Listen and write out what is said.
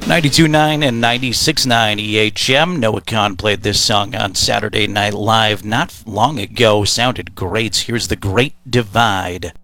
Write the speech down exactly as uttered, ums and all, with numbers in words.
ninety-two point nine and ninety-six point nine E H M. Noah Kahan played this song on Saturday Night Live not long ago. Sounded great. Here's The Great Divide.